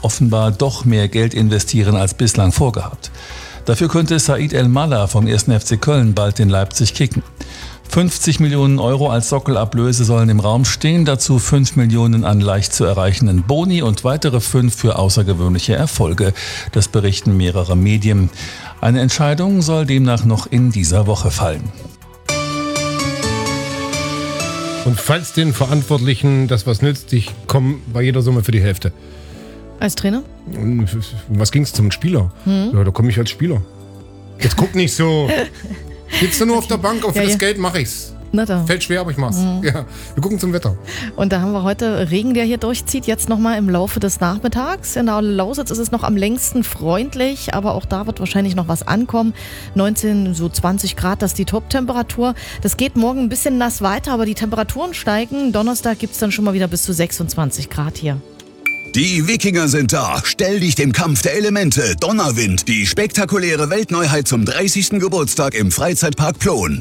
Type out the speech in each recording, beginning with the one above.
offenbar doch mehr Geld investieren als bislang vorgehabt. Dafür könnte Said El-Mallah vom 1. FC Köln bald in Leipzig kicken. 50 Millionen Euro als Sockelablöse sollen im Raum stehen, dazu 5 Millionen an leicht zu erreichenden Boni und weitere 5 für außergewöhnliche Erfolge. Das berichten mehrere Medien. Eine Entscheidung soll demnach noch in dieser Woche fallen. Und falls den Verantwortlichen das was nützt, ich komme bei jeder Summe für die Hälfte. Als Trainer? Was ging's zum Spieler? Ja, da komme ich als Spieler. Jetzt guck nicht so. Sitzt du nur auf der Bank, aber für das Geld mache ich's. Fällt schwer, aber ich mach's. Ja, wir gucken zum Wetter. Und da haben wir heute Regen, der hier durchzieht, jetzt nochmal im Laufe des Nachmittags. In der Lausitz ist es noch am längsten freundlich, aber auch da wird wahrscheinlich noch was ankommen. 19, so 20 Grad, das ist die Top-Temperatur. Das geht morgen ein bisschen nass weiter, aber die Temperaturen steigen. Donnerstag gibt's dann schon mal wieder bis zu 26 Grad hier. Die Wikinger sind da. Stell dich dem Kampf der Elemente. Donnerwind. Die spektakuläre Weltneuheit zum 30. Geburtstag im Freizeitpark Ploen.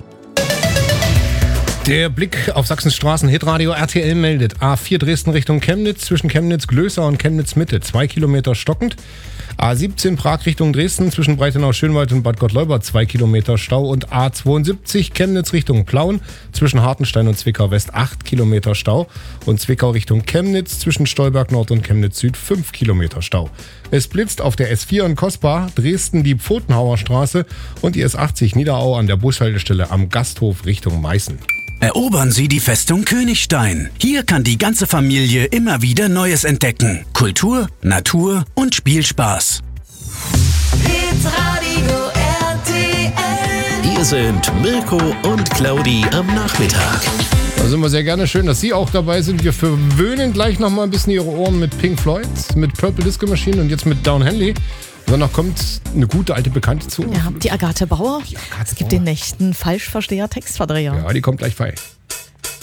Der Blick auf Sachsens Straßen. Hitradio RTL meldet. A4 Dresden Richtung Chemnitz, zwischen Chemnitz-Glößer und Chemnitz-Mitte. 2 Kilometer stockend. A17 Prag Richtung Dresden, zwischen Breitenau-Schönwald und Bad Gottleuba 2 Kilometer Stau. Und A72 Chemnitz Richtung Plauen, zwischen Hartenstein und Zwickau West 8 Kilometer Stau. Und Zwickau Richtung Chemnitz, zwischen Stolberg Nord und Chemnitz Süd 5 Kilometer Stau. Es blitzt auf der S4 in Kosbar, Dresden die Pfotenhauer Straße und die S80 Niederau an der Bushaltestelle am Gasthof Richtung Meißen. Erobern Sie die Festung Königstein. Hier kann die ganze Familie immer wieder Neues entdecken. Kultur, Natur und Spielspaß. Hitradio RTL. Hier sind Mirko und Claudi am Nachmittag. Da sind wir sehr gerne. Schön, dass Sie auch dabei sind. Wir verwöhnen gleich noch mal ein bisschen Ihre Ohren mit Pink Floyd, mit Purple Disco Machine und jetzt mit Down Henley. Danach kommt eine gute alte Bekannte zu. Ja, die Agathe Bauer. Es gibt den nächsten Falschversteher-Textverdreher. Ja, die kommt gleich bei.